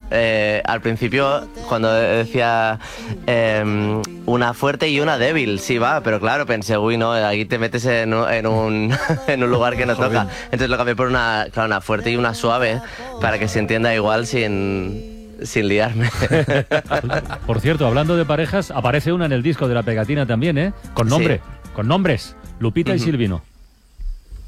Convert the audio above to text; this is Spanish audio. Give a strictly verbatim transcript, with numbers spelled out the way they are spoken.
eh, al principio cuando decía eh, una fuerte y una débil, sí va, pero claro, pensé, uy, no, aquí te metes en, un- en, un, en un lugar que no toca. Entonces lo cambié por una, claro, una fuerte y una suave, para que se entienda igual sin, sin liarme. Por cierto, hablando de parejas, aparece una en el disco de La Pegatina también, ¿eh? Con nombre, Sí. con nombres. Lupita y Ujú. Silvino.